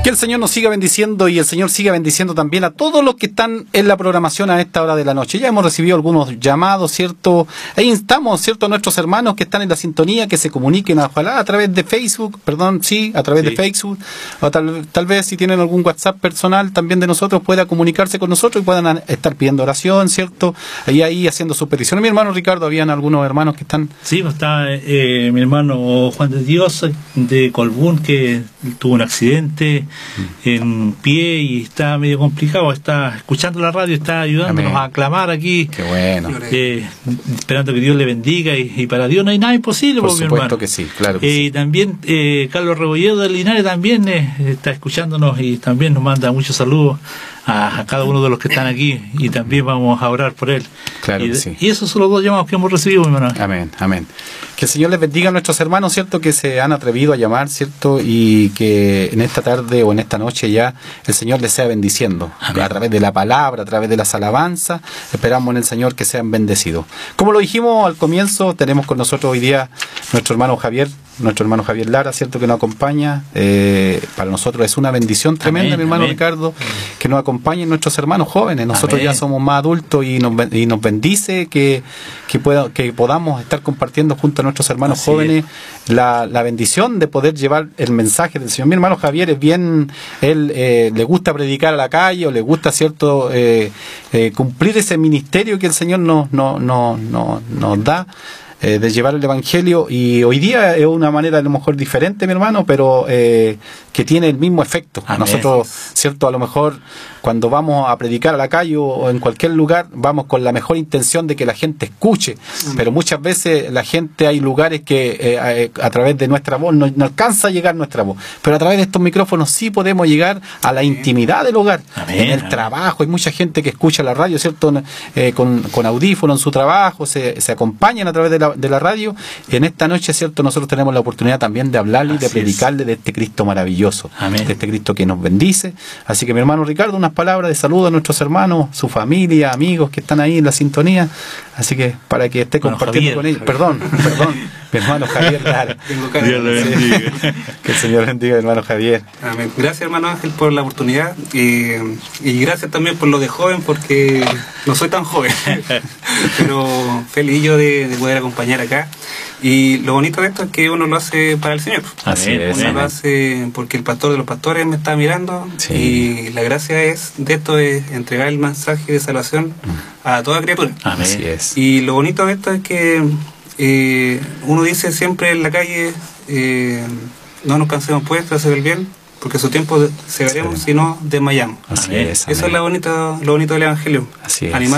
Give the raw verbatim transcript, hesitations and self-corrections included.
Que el Señor nos siga bendiciendo y el Señor siga bendiciendo también a todos los que están en la programación a esta hora de la noche. Ya hemos recibido algunos llamados, ¿cierto? Ahí instamos, ¿cierto?, a nuestros hermanos que están en la sintonía, que se comuniquen, ojalá a través de Facebook, perdón, sí, a través sí. de Facebook, o tal, tal vez si tienen algún WhatsApp personal también de nosotros, pueda comunicarse con nosotros y puedan estar pidiendo oración, ¿cierto? Ahí, ahí haciendo sus peticiones. Mi hermano Ricardo, habían algunos hermanos que están... Sí, pues está eh, mi hermano Juan de Dios de Colbún, que tuvo un accidente en pie y está medio complicado, está escuchando la radio, está ayudándonos Amén. a aclamar aquí. Qué bueno. Eh, esperando que Dios le bendiga y, y para Dios no hay nada imposible. Por supuesto mi hermano. que sí, claro que eh, sí. Y también eh, Carlos Rebolledo de Linares también eh, está escuchándonos y también nos manda muchos saludos a, a cada uno de los que están aquí y también vamos a orar por él. Claro y, que sí. y esos son los dos llamados que hemos recibido, mi hermano. Amén, amén. Que el Señor les bendiga a nuestros hermanos, ¿cierto?, que se han atrevido a llamar, ¿cierto?, y que en esta tarde o en esta noche ya el Señor les sea bendiciendo. Amén. A través de la palabra, a través de las alabanzas, esperamos en el Señor que sean bendecidos. Como lo dijimos al comienzo, tenemos con nosotros hoy día nuestro hermano Javier, nuestro hermano Javier Lara, ¿cierto?, que nos acompaña. Eh, para nosotros es una bendición tremenda, amén, mi hermano amén. Ricardo, que nos acompañen nuestros hermanos jóvenes. Nosotros amén. ya somos más adultos y nos, y nos bendice que, que, pueda, que podamos estar compartiendo junto a nuestros hermanos Así jóvenes la, la bendición de poder llevar el mensaje del Señor. Mi hermano Javier es bien, él eh, le gusta predicar a la calle o le gusta, ¿cierto?, eh, eh, cumplir ese ministerio que el Señor nos, nos, nos, nos, nos da, eh, de llevar el Evangelio, y hoy día es una manera a lo mejor diferente, mi hermano, pero eh, que tiene el mismo efecto. Amén. Nosotros, cierto, a lo mejor cuando vamos a predicar a la calle o en cualquier lugar, vamos con la mejor intención de que la gente escuche, Amén. pero muchas veces la gente, hay lugares que eh, a, a través de nuestra voz no, no alcanza a llegar nuestra voz, pero a través de estos micrófonos sí podemos llegar a la intimidad del hogar, Amén. en el Amén. trabajo. Hay mucha gente que escucha la radio, ¿cierto?, eh, con, con audífonos en su trabajo, se, se acompañan a través de la, de la radio. En esta noche, ¿cierto?, nosotros tenemos la oportunidad también de hablarle y de predicarle es. de este Cristo maravilloso, Amén. de este Cristo que nos bendice. Así que mi hermano Ricardo, unas palabras de saludo a nuestros hermanos, su familia, amigos que están ahí en la sintonía, así que para que esté bueno, compartiendo Javier, con ellos. Perdón, perdón, mi hermano Javier Lara. Dios le bendiga. Que el Señor bendiga, hermano Javier. Amén. Gracias, hermano Ángel, por la oportunidad, eh, y gracias también por lo de joven, porque no soy tan joven, pero feliz yo de, de poder acompañar acá. Y lo bonito de esto es que uno lo hace para el Señor. Así es. Uno lo hace porque el pastor de los pastores me está mirando, sí. y la gracia es de esto es entregar el mensaje de salvación a toda criatura. Amén. Así es. Y lo bonito de esto es que eh, uno dice siempre en la calle, eh, no nos cansemos pues de hacer el bien, porque su tiempo segaremos si no desmayamos. Así es. Eso es lo bonito, lo bonito del Evangelio. Así es. Animar